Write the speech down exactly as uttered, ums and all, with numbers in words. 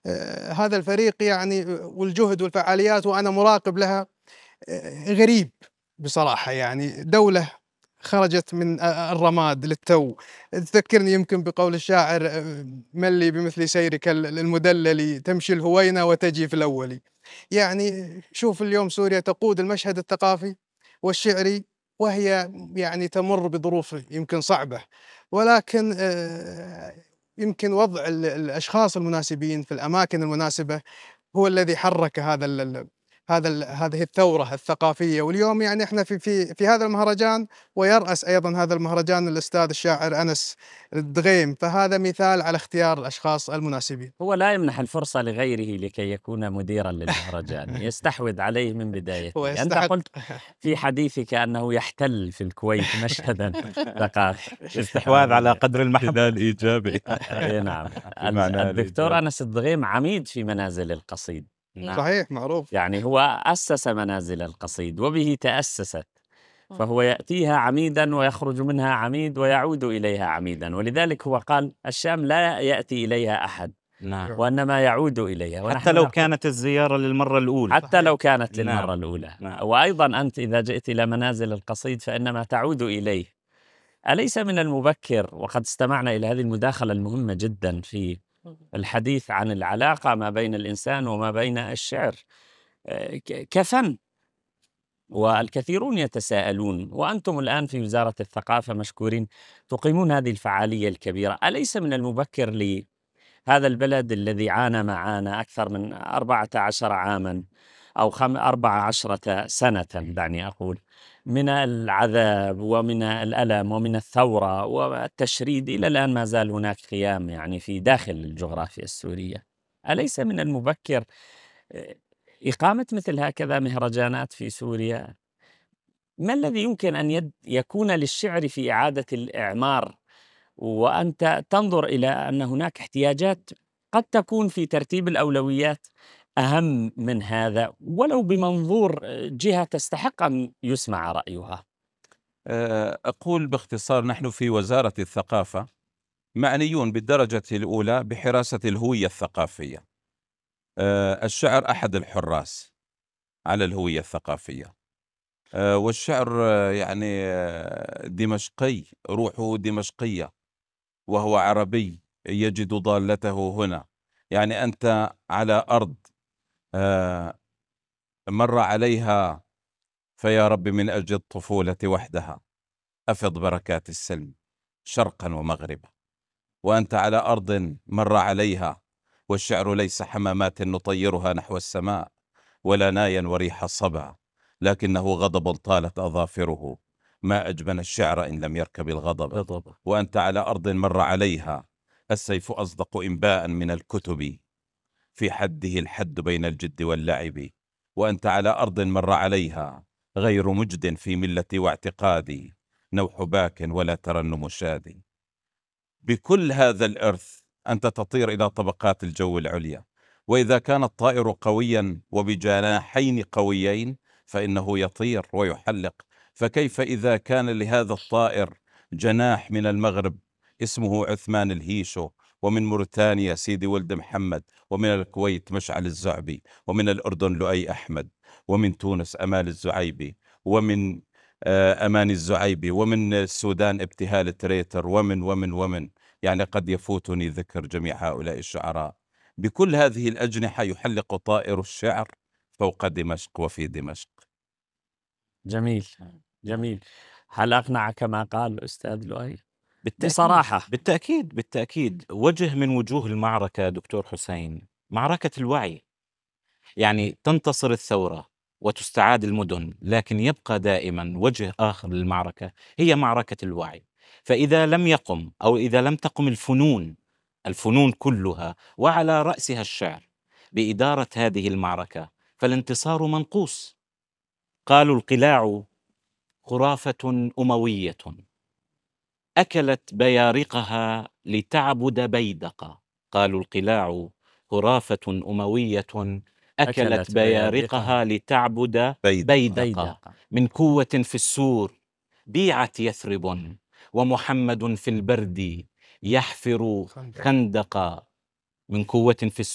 آه، هذا الفريق يعني والجهد والفعاليات وأنا مراقب لها آه، غريب بصراحة. يعني دولة خرجت من الرماد للتو. تذكرني يمكن بقول الشاعر آه، ملي بمثل سيرك المدلل تمشي الهوينة وتجي في الأول. يعني شوف اليوم سوريا تقود المشهد الثقافي والشعري، وهي يعني تمر بظروف يمكن صعبة، ولكن آه، يمكن وضع الأشخاص المناسبين في الأماكن المناسبة هو الذي حرك هذا ال هذا ال هذه الثورة الثقافية. واليوم يعني احنا في في في هذا المهرجان، ويرأس أيضا هذا المهرجان الأستاذ الشاعر أنس الدغيم، فهذا مثال على اختيار الأشخاص المناسبين. هو لا يمنح الفرصة لغيره لكي يكون مديرا للمهرجان، يستحوذ عليه من هو بدايته. أنت يستحق. قلت في حديثك أنه يحتل في الكويت مشهدا ثقافي. استحواذ على قدر المحبة الإيجابي. أي نعم. بمعنى الدكتور الإيجابي. أنس الدغيم عميد في منازل القصيد. نعم. صحيح، معروف. يعني هو أسس منازل القصيد وبه تأسست، فهو يأتيها عميدا ويخرج منها عميد ويعود إليها عميدا، ولذلك هو قال الشام لا يأتي إليها أحد نعم. وإنما يعود إليها. حتى لو كانت الزيارة للمرة الأولى. حتى لو كانت نعم. للمرة الأولى. نعم. وأيضا أنت إذا جئت إلى منازل القصيد فإنما تعود إليه. أليس من المبكر، وقد استمعنا إلى هذه المداخلة المهمة جدا في الحديث عن العلاقة ما بين الإنسان وما بين الشعر كفن، والكثيرون يتساءلون، وأنتم الآن في وزارة الثقافة مشكورين تقيمون هذه الفعالية الكبيرة. أليس من المبكر لهذا البلد الذي عانى معانا أكثر من أربعة عشر عاما أو خم أربع عشرة سنة دعني أقول، من العذاب ومن الألم ومن الثورة والتشريد، إلى الآن ما زال هناك خيام يعني في داخل الجغرافيا السورية. أليس من المبكر إقامة مثل هكذا مهرجانات في سوريا؟ ما الذي يمكن أن يد يكون للشعر في إعادة الإعمار، وأنت تنظر إلى أن هناك احتياجات قد تكون في ترتيب الأولويات أهم من هذا، ولو بمنظور جهة تستحق أن يسمع رأيها؟ أقول باختصار، نحن في وزارة الثقافة معنيون بالدرجة الأولى بحراسة الهوية الثقافية. الشعر أحد الحراس على الهوية الثقافية، والشعر يعني دمشقي، روحه دمشقية، وهو عربي يجد ضالته هنا. يعني أنت على أرض مر عليها فيا رب من أجل الطفولة وحدها أفض بركات السلم شرقا ومغربا. وأنت على أرض مر عليها والشعر ليس حمامات نطيرها نحو السماء، ولا نايا وريح صبا، لكنه غضب طالت أظافره، ما أجبن الشعر إن لم يركب الغضب. وأنت على أرض مر عليها السيف أصدق إنباء من الكتب، في حده الحد بين الجد واللعب. وأنت على أرض مر عليها غير مجد في ملتي واعتقادي، نوح باك ولا ترنم شادي. بكل هذا الإرث أنت تطير إلى طبقات الجو العليا، وإذا كان الطائر قويا وبجناحين قويين فإنه يطير ويحلق، فكيف إذا كان لهذا الطائر جناح من المغرب اسمه عثمان الهيشو، ومن موريتانيا سيدي ولد محمد، ومن الكويت مشعل الزعبي، ومن الأردن لؤي أحمد، ومن تونس أمال الزعيبي، ومن أمان الزعيبي، ومن السودان ابتهال تريتر، ومن ومن ومن يعني قد يفوتني ذكر جميع هؤلاء الشعراء. بكل هذه الأجنحة يحلق طائر الشعر فوق دمشق وفي دمشق. جميل جميل. هل أقنعك ما قال الأستاذ لؤي؟ بالتأكيد. بصراحة بالتأكيد بالتأكيد وجه من وجوه المعركة دكتور حسين معركة الوعي. يعني تنتصر الثورة وتستعاد المدن، لكن يبقى دائما وجه آخر للمعركة، هي معركة الوعي. فإذا لم يقم أو إذا لم تقم الفنون الفنون كلها وعلى رأسها الشعر بإدارة هذه المعركة فالانتصار منقوص. قالوا القلاع خرافة أموية أكلت بيارقها لتعبد بيدقة. قالوا القلاع خرافة أموية أكلت بيارقها لتعبد بيدقة. من قوة في السور بيعت يثرب، ومحمد في البرد يحفر خندقا. من قوة في السور